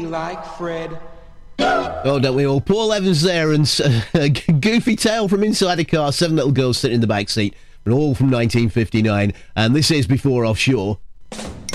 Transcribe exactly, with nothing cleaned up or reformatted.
like Fred. Oh, don't we all? Paul Evans there, and uh, Goofy Tale from Inside a Car, seven little girls sitting in the back seat, and all from nineteen fifty-nine. And this is Before Offshore.